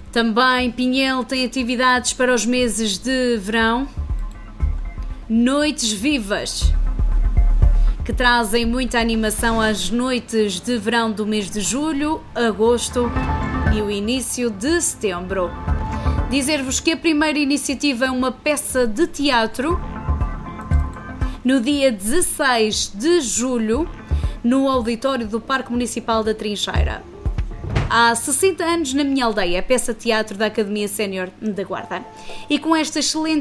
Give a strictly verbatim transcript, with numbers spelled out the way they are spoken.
Também Pinhel tem atividades para os meses de verão. Noites Vivas, que trazem muita animação às noites de verão do mês de julho, agosto e o início de setembro. Dizer-vos que a primeira iniciativa é uma peça de teatro no dia dezasseis de julho, no auditório do Parque Municipal da Trincheira. Há sessenta anos na minha aldeia, a peça de teatro da Academia Sénior da Guarda. E com esta excelente